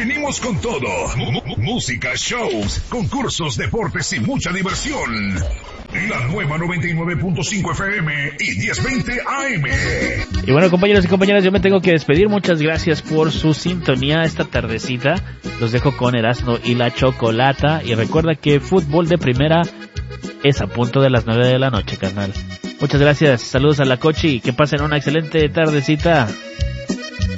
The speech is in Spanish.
Venimos con todo. Música, shows, concursos, deportes y mucha diversión. La nueva 99.5 FM y 1020 AM. Y bueno, compañeros y compañeras, yo me tengo que despedir. Muchas gracias por su sintonía esta tardecita. Los dejo con Erasmo y la Chocolata. Y recuerda que fútbol de primera es a punto de las 9 de la noche, carnal. Muchas gracias. Saludos a la Cochi. Que pasen una excelente tardecita.